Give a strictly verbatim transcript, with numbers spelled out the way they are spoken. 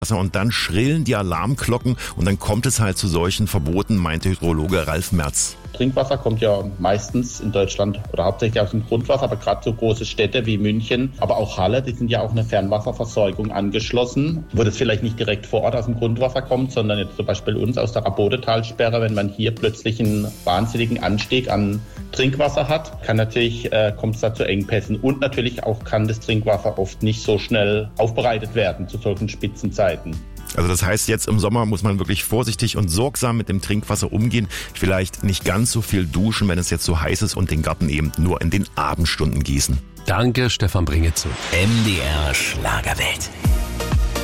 Und dann schrillen die Alarmglocken und dann kommt es halt zu solchen Verboten, meinte Hydrologe Ralf Merz. Trinkwasser kommt ja meistens in Deutschland oder hauptsächlich aus dem Grundwasser, aber gerade so große Städte wie München, aber auch Halle, die sind ja auch eine Fernwasserversorgung angeschlossen, wo das vielleicht nicht direkt vor Ort aus dem Grundwasser kommt, sondern jetzt zum Beispiel uns aus der Rabodetalsperre, wenn man hier plötzlich einen wahnsinnigen Anstieg an Trinkwasser hat, kann natürlich, äh, kommt es da zu Engpässen und natürlich auch kann das Trinkwasser oft nicht so schnell aufbereitet werden zu solchen Spitzenzeiten. Also das heißt, jetzt im Sommer muss man wirklich vorsichtig und sorgsam mit dem Trinkwasser umgehen. Vielleicht nicht ganz so viel duschen, wenn es jetzt so heiß ist, und den Garten eben nur in den Abendstunden gießen. Danke, Stefan Bringitze. M D R Schlagerwelt.